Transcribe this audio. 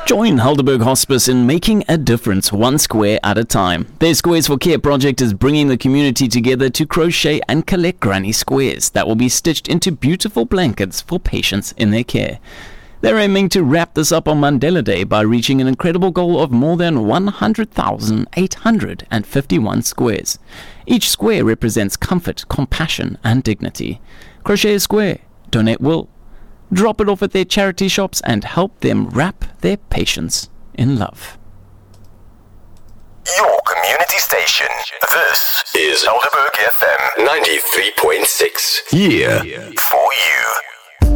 Join Helderberg Hospice in making a difference one square at a time. Their Squares for Care project is bringing the community together to crochet and collect granny squares that will be stitched into beautiful blankets for patients in their care. They're aiming to wrap this up on Mandela Day by reaching an incredible goal of more than 100,851 squares. Each square represents comfort, compassion, and dignity. Crochet a square, donate wool, drop it off at their charity shops, and help them wrap their patients in love. Your community station. This is Helderberg FM 93.6. Yeah. For you.